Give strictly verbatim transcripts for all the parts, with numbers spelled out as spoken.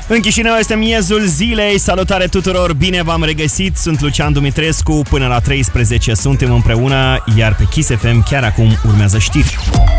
În Chișinău este miezul zilei. Salutare tuturor, bine v-am regăsit. Sunt Lucian Dumitrescu, până la treisprezece suntem împreună, iar pe Kiss F M chiar acum urmează știri.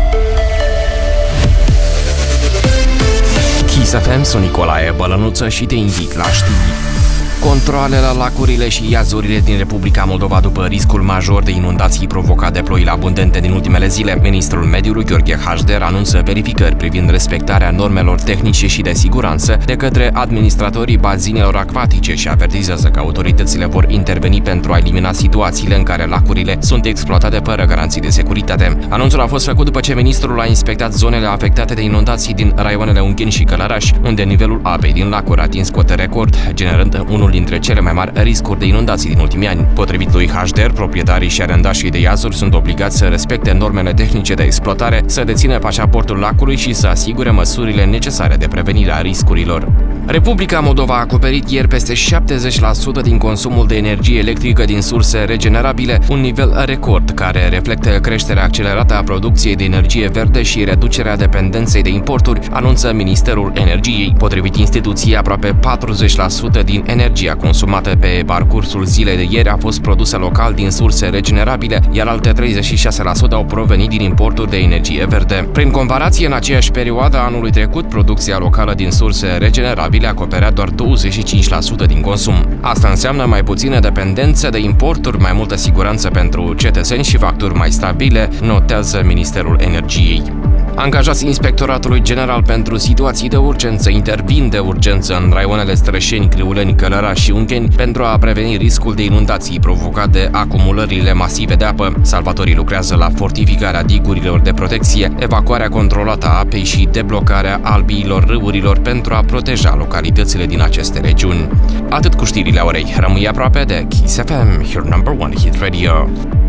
Kiss F M, sunt Nicolae Bălănuță și te invit la știri. Controale la lacurile și iazurile din Republica Moldova după riscul major de inundații provocat de ploile abundente din ultimele zile. Ministrul Mediului, Gheorghe Hașder, anunță verificări privind respectarea normelor tehnice și de siguranță de către administratorii bazinelor acvatice și avertizează că autoritățile vor interveni pentru a elimina situațiile în care lacurile sunt exploatate fără garanții de securitate. Anunțul a fost făcut după ce ministrul a inspectat zonele afectate de inundații din raioanele Ungheni și Călăraș, unde nivelul apei din lacuri a atins cote record, generând unul dintre cele mai mari riscuri de inundații din ultimii ani. Potrivit lui Hașder, proprietarii și arendașii de iazuri sunt obligați să respecte normele tehnice de exploatare, să dețină pașaportul lacului și să asigure măsurile necesare de prevenire a riscurilor. Republica Moldova a acoperit ieri peste șaptezeci la sută din consumul de energie electrică din surse regenerabile, un nivel record care reflectă creșterea accelerată a producției de energie verde și reducerea dependenței de importuri, anunță Ministerul Energiei. Potrivit instituției, aproape patruzeci la sută din energia consumată pe parcursul zilei de ieri a fost produsă local din surse regenerabile, iar alte treizeci și șase la sută au provenit din importuri de energie verde. Prin comparație, în aceeași perioadă a anului trecut, producția locală din surse regenerabile acoperea doar douăzeci și cinci la sută din consum. Asta înseamnă mai puțină dependență de importuri, mai multă siguranță pentru cetățeni și facturi mai stabile, notează Ministerul Energiei. Angajații Inspectoratului General pentru Situații de Urgență intervin de urgență în raioanele Strășeni, Criuleni, Călăraș și Ungheni pentru a preveni riscul de inundații provocat de acumulările masive de apă. Salvatorii lucrează la fortificarea digurilor de protecție, evacuarea controlată a apei și deblocarea albiilor râurilor pentru a proteja localitățile din aceste regiuni. Atât cu știrile orei. Rămâi aproape de Kiss F M, your number one hit radio.